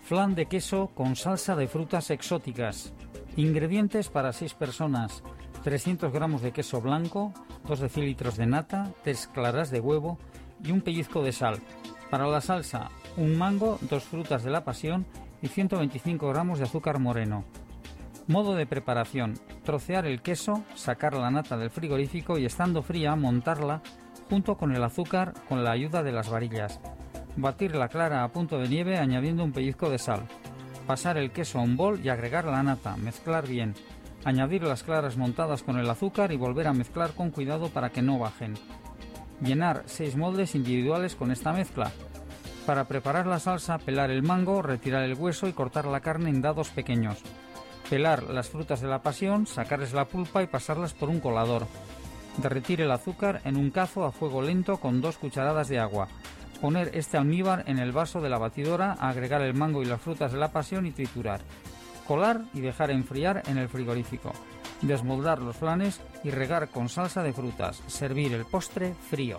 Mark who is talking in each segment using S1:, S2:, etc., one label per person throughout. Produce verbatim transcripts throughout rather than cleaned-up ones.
S1: Flan de queso con salsa de frutas exóticas. Ingredientes para seis personas: trescientos gramos de queso blanco, dos decilitros de nata, tres claras de huevo y un pellizco de sal. Para la salsa, un mango, dos frutas de la pasión y ciento veinticinco gramos de azúcar moreno. Modo de preparación: trocear el queso, sacar la nata del frigorífico y, estando fría, montarla junto con el azúcar con la ayuda de las varillas. Batir la clara a punto de nieve añadiendo un pellizco de sal. Pasar el queso a un bol y agregar la nata, mezclar bien. Añadir las claras montadas con el azúcar y volver a mezclar con cuidado para que no bajen. Llenar seis moldes individuales con esta mezcla. Para preparar la salsa, pelar el mango, retirar el hueso y cortar la carne en dados pequeños. Pelar las frutas de la pasión, sacarles la pulpa y pasarlas por un colador. Derretir el azúcar en un cazo a fuego lento con dos cucharadas de agua. Poner este almíbar en el vaso de la batidora, agregar el mango y las frutas de la pasión y triturar. Colar y dejar enfriar en el frigorífico. Desmoldar los flanes y regar con salsa de frutas. Servir el postre frío.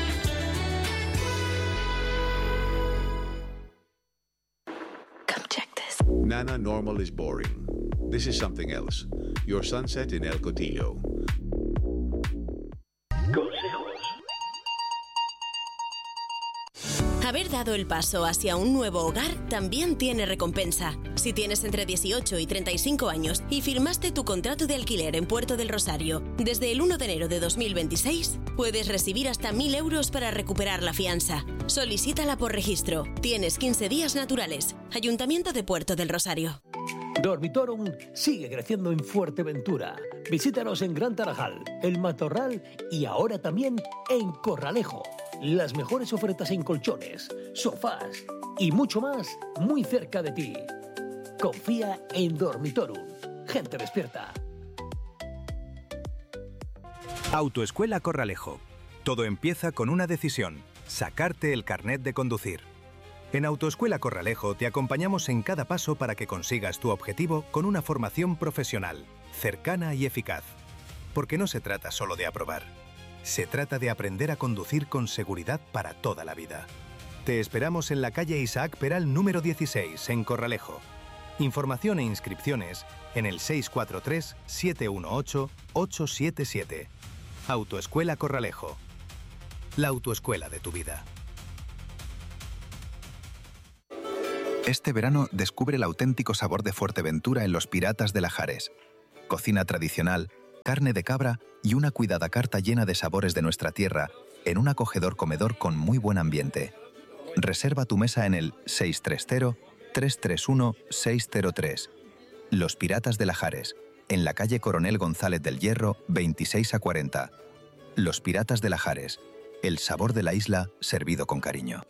S2: Come check this.
S3: Nana normal is boring. This is something else. Your sunset in El Cotillo.
S2: Haber dado el paso hacia un nuevo hogar también tiene recompensa. Si tienes entre dieciocho y treinta y cinco años y firmaste tu contrato de alquiler en Puerto del Rosario desde el uno de enero de dos mil veintiséis, puedes recibir hasta mil euros para recuperar la fianza. Solicítala por registro. Tienes quince días naturales. Ayuntamiento de Puerto del Rosario.
S4: Dormitorum sigue creciendo en Fuerteventura. Visítanos en Gran Tarajal, El Matorral y ahora también en Corralejo. Las mejores ofertas en colchones, sofás y mucho más muy cerca de ti. Confía en Dormitorum. Gente despierta.
S5: Autoescuela Corralejo. Todo empieza con una decisión: sacarte el carnet de conducir. En Autoescuela Corralejo te acompañamos en cada paso para que consigas tu objetivo con una formación profesional, cercana y eficaz. Porque no se trata solo de aprobar. Se trata de aprender a conducir con seguridad para toda la vida. Te esperamos en la calle Isaac Peral número dieciséis, en Corralejo. Información e inscripciones en el seis cuatro tres, siete uno ocho, ocho siete siete. Autoescuela Corralejo. La autoescuela de tu vida.
S6: Este verano descubre el auténtico sabor de Fuerteventura en Los Piratas de Lajares. Cocina tradicional, carne de cabra y una cuidada carta llena de sabores de nuestra tierra en un acogedor comedor con muy buen ambiente. Reserva tu mesa en el seis tres cero, tres tres uno, seis cero tres. Los Piratas de Lajares, en la calle Coronel González del Hierro, veintiséis a cuarenta. Los Piratas de Lajares, el sabor de la isla servido con cariño.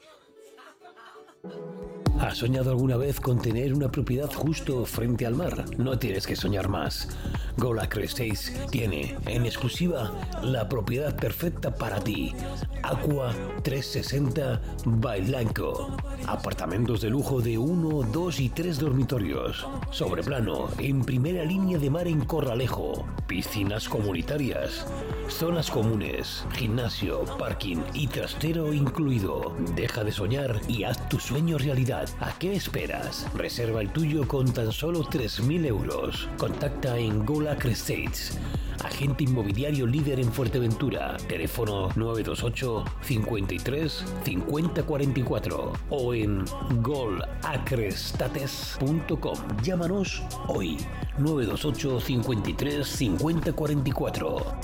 S4: ¿Has soñado alguna vez con tener una propiedad justo frente al mar? No tienes que soñar más. Golacre Estates tiene, en exclusiva, la propiedad perfecta para ti. Aqua trescientos sesenta by Blanco. Apartamentos de lujo de uno, dos y tres dormitorios. Sobreplano, en primera línea de mar en Corralejo. Piscinas comunitarias. Zonas comunes, gimnasio, parking y trastero incluido. Deja de soñar y haz tu sueño realidad. ¿A qué esperas? Reserva el tuyo con tan solo tres mil euros. Contacta en Golacre Estates, agente inmobiliario líder en Fuerteventura. Teléfono nueve dos ocho, cincuenta y tres, cincuenta cuarenta y cuatro o en golacrestates punto com. Llámanos hoy. nueve dos ocho, cincuenta y tres, cincuenta cuarenta y cuatro.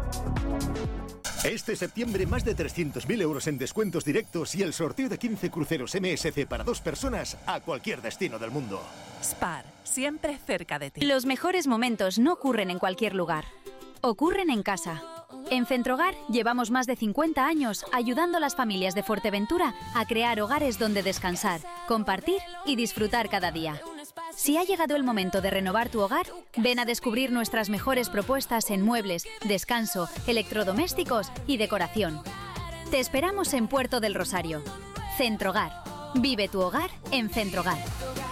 S7: Este septiembre más de trescientos mil euros en descuentos directos y el sorteo de quince cruceros M S C para dos personas a cualquier destino del mundo.
S8: Spar, siempre cerca de ti.
S9: Los mejores momentos no ocurren en cualquier lugar. Ocurren en casa. En Centrogar llevamos más de cincuenta años ayudando a las familias de Fuerteventura a crear hogares donde descansar, compartir y disfrutar cada día. Si ha llegado el momento de renovar tu hogar, ven a descubrir nuestras mejores propuestas en muebles, descanso, electrodomésticos y decoración. Te esperamos en Puerto del Rosario. Centrogar. Vive tu hogar en Centrogar.